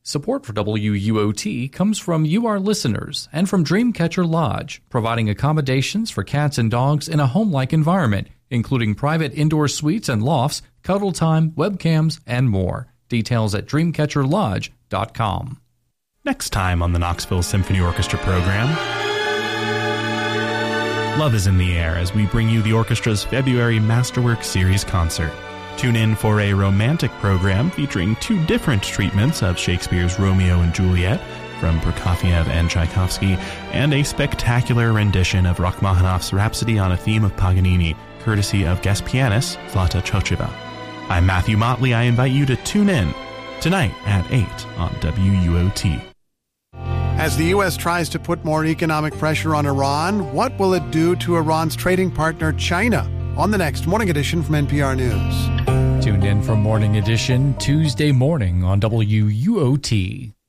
Support for WUOT comes from you, our listeners, and from Dreamcatcher Lodge, providing accommodations for cats and dogs in a home-like environment, including private indoor suites and lofts, cuddle time, webcams, and more. Details at dreamcatcherlodge.com. Next time on the Knoxville Symphony Orchestra program, love is in the air as we bring you the orchestra's February Masterwork Series concert. Tune in for a romantic program featuring two different treatments of Shakespeare's Romeo and Juliet from Prokofiev and Tchaikovsky, and a spectacular rendition of Rachmaninoff's Rhapsody on a Theme of Paganini, courtesy of guest pianist Zlata Chocheva. I'm Matthew Motley. I invite you to tune in tonight at 8 on WUOT. As the U.S. tries to put more economic pressure on Iran, what will it do to Iran's trading partner, China? On the next Morning Edition from NPR News. Tuned in for Morning Edition Tuesday morning on WUOT.